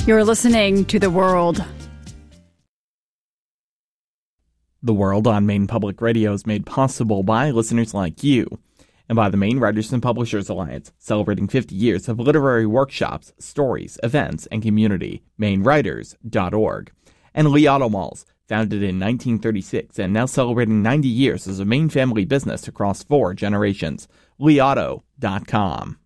You're listening to The World. The World on Maine Public Radio is made possible by listeners like you and by the Maine Writers and Publishers Alliance, celebrating 50 years of literary workshops, stories, events, and community, mainewriters.org. And Lee Auto Malls, founded in 1936 and now celebrating 90 years as a Maine family business across 4 generations, leeauto.com.